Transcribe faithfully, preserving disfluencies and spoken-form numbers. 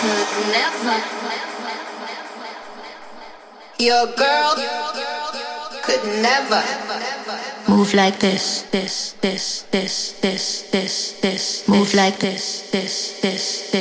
Your girl could never move like this, this, this, this, this, this, this. Move like this, this, this, this.